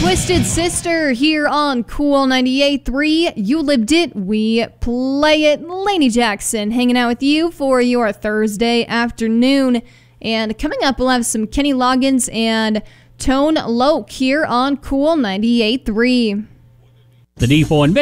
Twisted Sister here on Cool 98.3. You lived it, we play it. Lainey Jackson hanging out with you for your Thursday afternoon. And coming up, we'll have some Kenny Loggins and Tone Loc here on Cool 98.3. The D4 and